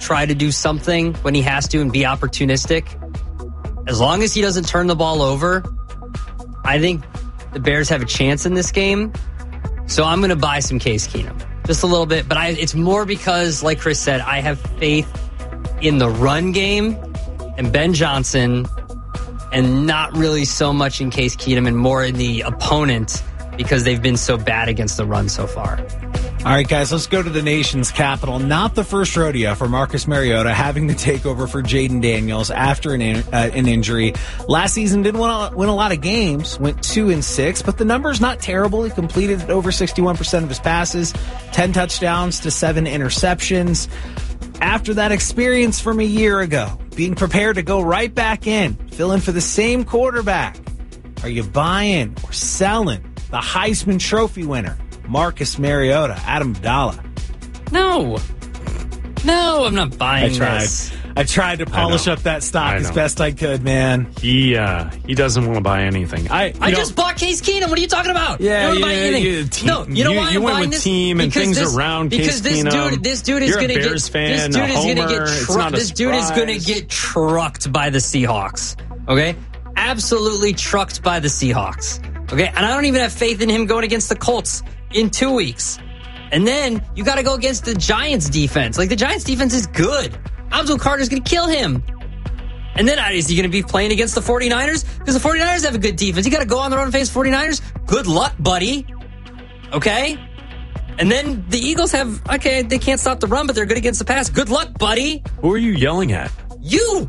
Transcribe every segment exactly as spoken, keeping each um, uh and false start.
try to do something when he has to and be opportunistic. As long as he doesn't turn the ball over, I think the Bears have a chance in this game. So I'm going to buy some Case Keenum. Just a little bit. But I, it's more because, like Chris said, I have faith in the run game and Ben Johnson, and not really so much in Case Keenum and more in the opponent because they've been so bad against the run so far. All right, guys, let's go to the nation's capital. Not the first rodeo for Marcus Mariota having to take over for Jaden Daniels after an in, uh, an injury. Last season didn't win a, win a lot of games, went two and six, but the number's not terrible. He completed over sixty-one percent of his passes, ten touchdowns to seven interceptions. After that experience from a year ago, being prepared to go right back in, fill in for the same quarterback, are you buying or selling the Heisman Trophy winner, Marcus Mariota? Adam Abdallah. No. No, I'm not buying I tried. this. I tried to polish up that stock as best I could, man. He uh, he doesn't want to buy anything. I I know, just bought Case Keenum. What are you talking about? Yeah, you don't yeah, buy anything. you- team- no, you know you- why you I'm went buying with this? team and Because things this, around because Case this Keenum. dude, this dude is You're a going to get Bears fan, this dude a is going to homer. get It's trucked. not a This dude is going to surprise. get trucked by the Seahawks. Okay, absolutely trucked by the Seahawks. Okay, and I don't even have faith in him going against the Colts in two weeks. And then you got to go against the Giants defense. Like, the Giants defense is good. Abdul Carter's going to kill him. And then is he going to be playing against the 49ers? Because the 49ers have a good defense. You got to go on the road and face 49ers? Good luck, buddy. Okay? And then the Eagles have, okay, they can't stop the run, but they're good against the pass. Good luck, buddy. Who are you yelling at? You.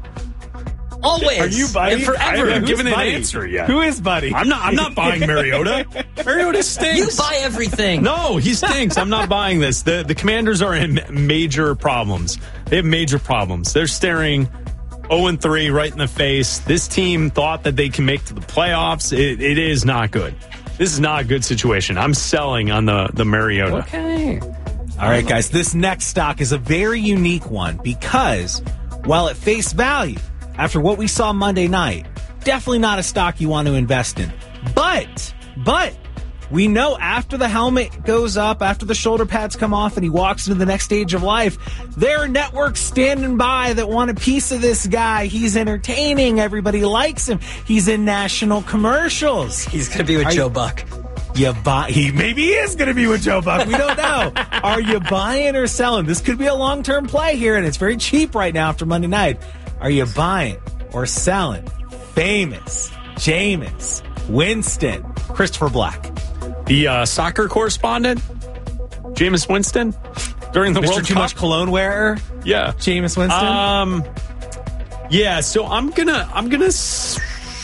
Always. Are you Buddy? And forever. I haven't Who's given an Buddy? answer yet. Who is Buddy? I'm not. I'm not buying Mariota. Mariota You stinks. buy everything. No, he stinks. I'm not buying this. The the Commanders are in major problems. They have major problems. They're staring oh and three right in the face. This team thought that they can make to the playoffs. It, it is not good. This is not a good situation. I'm selling on the, the Mariota. Okay. All right, guys, this next stock is a very unique one because while at face value, after what we saw Monday night, definitely not a stock you want to invest in. But, but, we know after the helmet goes up, after the shoulder pads come off and he walks into the next stage of life, there are networks standing by that want a piece of this guy. He's entertaining. Everybody likes him. He's in national commercials. He's going to be with Are Joe you- Buck. You buy, he maybe he is going to be with Joe Buck. We don't know. Are you buying or selling? This could be a long-term play here, and it's very cheap right now after Monday night. Are you buying or selling famous Jameis Winston? Christopher Black. The uh, soccer correspondent, Jameis Winston, during the Mister World Too Cup. Much Cologne wearer, Yeah, Jameis Winston. Um, yeah. So I'm gonna, I'm gonna. s-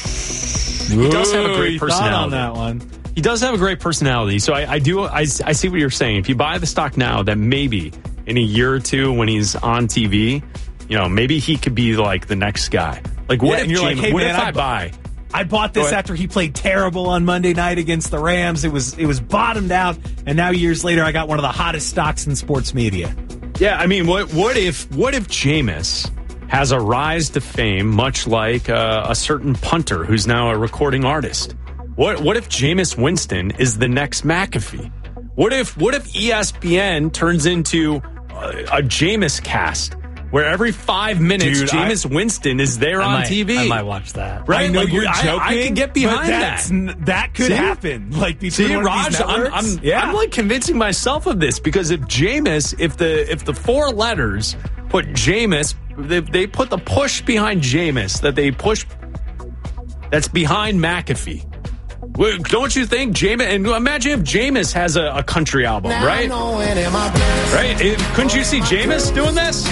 He does have a Ooh, great you thought personality. on that one. He does have a great personality. So I, I do. I, I see what you're saying. If you buy the stock now, that maybe in a year or two when he's on T V, you know, maybe he could be like the next guy. Like, what Yeah, if and you're like, Jameis- hey, what man, if I I bu- buy? I bought Go this ahead. after he played terrible on Monday night against the Rams. It was it was bottomed out, and now years later, I got one of the hottest stocks in sports media. Yeah, I mean, what what if what if Jameis has a rise to fame, much like uh, a certain punter who's now a recording artist? What what if Jameis Winston is the next McAfee? What if what if E S P N turns into a, a Jameis cast, where every five minutes Dude, Jameis Winston is there I on might, T V? I might watch that. Right? I know Like, you're I- joking. I, can get but behind that's, that. n- That could See? happen. Like between See, one of these Raj, I'm, networks. I'm, yeah. I'm like convincing myself of this because if Jameis, if the if the four letters put Jameis, they, they put the push behind Jameis that they push, that's behind McAfee. Well, don't you think Jameis? And imagine if Jameis has a, a country album, right? Right? It- couldn't you see Jameis doing this?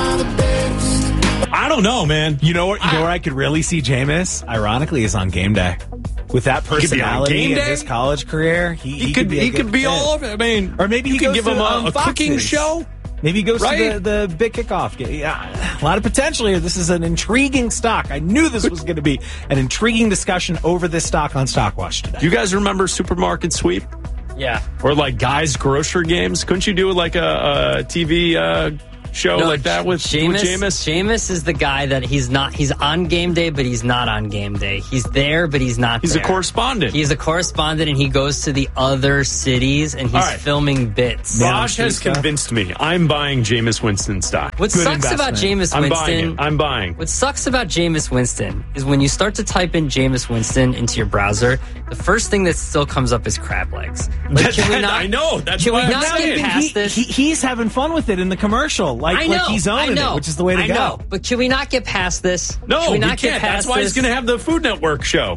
I don't know, man. You know what? You know where I could really see Jameis? Ironically, is on game day. With that could be on personality game and day? his college career, he, He, he could be a he good could be fit. all over. I mean, Or maybe you he could goes give to, him a, um, a cooking Fox's. show. Maybe he goes Right? to the, the big kickoff game. Yeah, a lot of potential here. This is an intriguing stock. I knew this was going to be an intriguing discussion over this stock on Stockwatch today. Do you guys remember Supermarket Sweep? Yeah. Or like guys' grocery games? Couldn't you do like a, a T V uh, show No, like that with Jameis, with Jameis? Jameis is the guy that he's not. He's on game day, but he's not on game day. He's there, but he's not. He's there. a correspondent. He's a correspondent, and he goes to the other cities and he's All right. filming bits. Raj has stuff. convinced me. I'm buying Jameis Winston stock. What Good sucks about investment. Jameis I'm Winston? buying it. I'm buying. What sucks about Jameis Winston is when you start to type in Jameis Winston into your browser, the first thing that still comes up is crab legs. Like, can we not? I know. That's can why we I'm not saying. get past He, this? he, he's having fun with it in the commercial. Like, I know, like he's I owning know, it, which is the way to I go. know, but can we not get past this? No, can we, we, not get can't. past That's why this? he's going to have the Food Network show.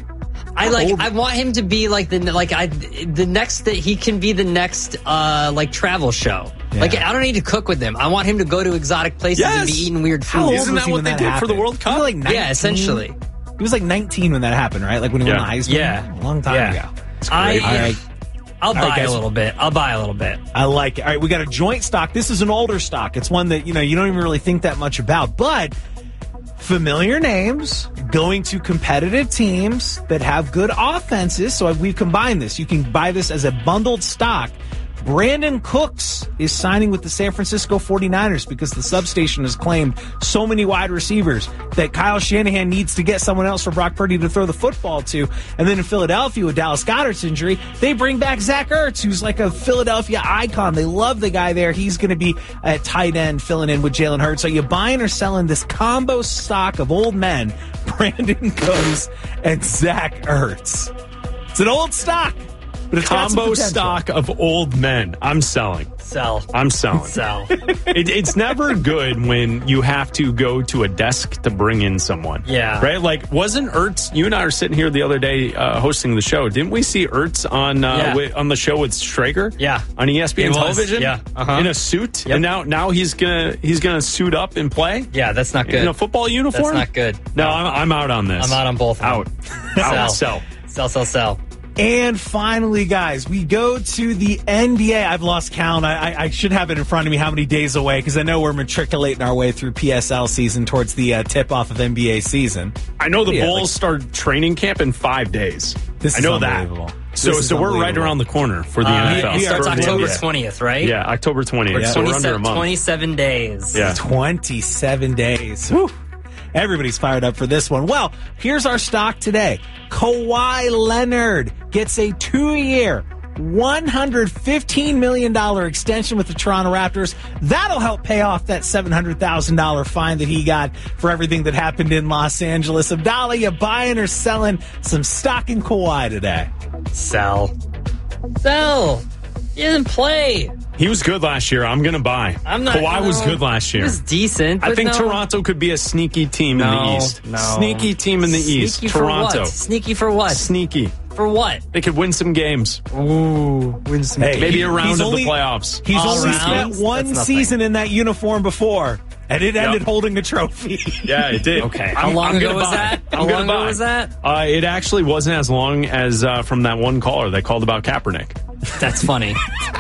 I like. Old- I want him to be like the like I the next that he can be the next uh like travel show. Yeah. Like I don't need to cook with him. I want him to go to exotic places and be Yes. eating weird How food. old Isn't was that he what when they that did for the happened? World Cup? He was like nineteen. Yeah, essentially. He was like nineteen when that happened, right? Like when he Yeah. won the Heisman. Yeah. A long time Yeah. ago. I, All right. I'll buy right, guys. a little bit. I'll buy a little bit. I like it. All right, we got a joint stock. This is an older stock. It's one that, you know, you don't even really think that much about, but familiar names going to competitive teams that have good offenses. So we've combined this. You can buy this as a bundled stock. Brandon Cooks is signing with the San Francisco forty-niners because the substation has claimed so many wide receivers that Kyle Shanahan needs to get someone else for Brock Purdy to throw the football to. And then in Philadelphia with Dallas Goedert's injury, they bring back Zach Ertz, who's like a Philadelphia icon. They love the guy there. He's going to be at tight end filling in with Jalen Hurts. Are you buying or selling this combo stock of old men, Brandon Cooks and Zach Ertz? It's an old stock. But it's got some Combo potential. stock of old men. I'm selling. Sell. I'm selling. Sell. It, it's never good when you have to go to a desk to bring in someone. Yeah. Right? Like, wasn't Ertz, you and I are sitting here the other day uh, hosting the show. Didn't we see Ertz on uh, Yeah. wi- on the show with Strager? Yeah. On E S P N He was. television? Yeah. Uh-huh. In a suit? Yep. And now now he's gonna he's gonna suit up and play? Yeah, that's not good. In a football uniform? That's not good. No, I'm, I'm out on this. I'm out on both of them. Out. Out. Sell. Sell. Sell, sell, sell. And finally, guys, we go to the N B A. I've lost count. I, I, I should have it in front of me how many days away because I know we're matriculating our way through P S L season towards the uh, tip-off of N B A season. I know the Yeah, Bulls like- start training camp in five days. This I is know that. unbelievable. So, This is so we're right unbelievable. around the corner for the Uh, N F L. it starts are- October yeah. twentieth, right? Yeah, October twentieth. So we're under a month. twenty-seven days. Yeah. twenty-seven days. Whew. Everybody's fired up for this one. Well, here's our stock today. Kawhi Leonard gets a two-year, one hundred fifteen million dollars extension with the Toronto Raptors. That'll help pay off that seven hundred thousand dollars fine that he got for everything that happened in Los Angeles. Abdallah, you buying or selling some stock in Kawhi today? Sell. Sell. He didn't play. He was good last year. I'm going to buy. I'm not. Kawhi no, was good last He year. was decent. I but think no. Toronto could be a sneaky team in No, the East. no. Sneaky team in the East. Sneaky for Toronto. what? Sneaky for what? Sneaky. For what? They could win some games. Ooh, win some. Hey, Maybe he- a round he's of only- the playoffs. He's All only around? spent one That's nothing. season in that uniform before, and it ended holding a trophy. Yeah, it did. Okay. How I'm- long I'm ago gonna was buy. that? I'm How gonna long ago buy. was that? Uh, it actually wasn't as long as uh, from that one caller that called about Kaepernick. That's funny.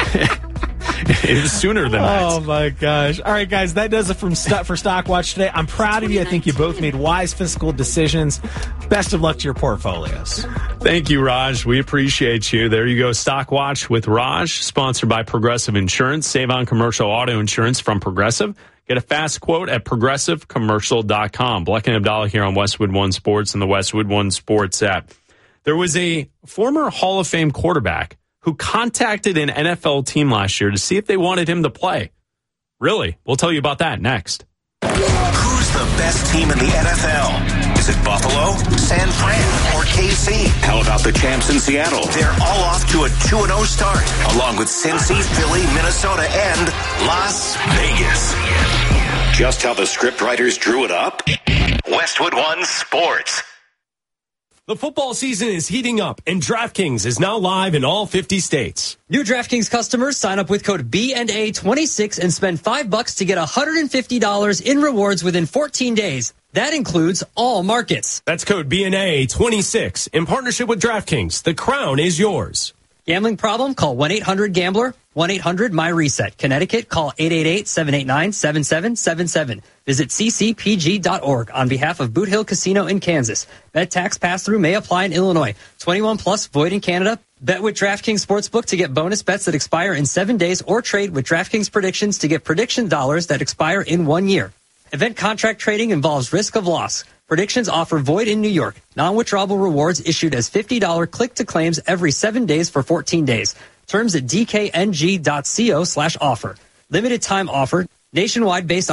It was sooner than Oh that. my gosh! All right, guys, that does it from St- for Stock Watch today. I'm proud of you. I think you both made wise fiscal decisions. Best of luck to your portfolios. Thank you, Raj. We appreciate you. There you go. Stock Watch with Raj, sponsored by Progressive Insurance. Save on commercial auto insurance from Progressive. Get a fast quote at progressive commercial dot com. Bleck and Abdallah here on Westwood One Sports and the Westwood One Sports app. There was a former Hall of Fame quarterback who contacted an N F L team last year to see if they wanted him to play. Really? We'll tell you about that next. Who's the best team in the N F L? Is it Buffalo, San Fran, or K C? How about the champs in Seattle? They're all off to a two and oh start, along with Cincy, Philly, Minnesota, and Las Vegas. Just how the script writers drew it up? Westwood One Sports. The football season is heating up, and DraftKings is now live in all fifty states. New DraftKings customers sign up with code B N A twenty-six and spend five bucks to get one hundred fifty dollars in rewards within fourteen days. That includes all markets. That's code B N A twenty-six. In partnership with DraftKings, the crown is yours. Gambling problem? Call one eight hundred gambler, one eight hundred my reset. Connecticut, call eight eight eight, seven eight nine, seven seven seven seven. Visit c c p g dot org on behalf of Boot Hill Casino in Kansas. Bet tax pass-through may apply in Illinois. twenty-one plus, void in Canada. Bet with DraftKings Sportsbook to get bonus bets that expire in seven days or trade with DraftKings Predictions to get prediction dollars that expire in one year. Event contract trading involves risk of loss. Predictions offer void in New York. Non-withdrawable rewards issued as fifty dollars click-to-claims every seven days for fourteen days. Terms at dkng.co slash offer. Limited time offer. Nationwide based on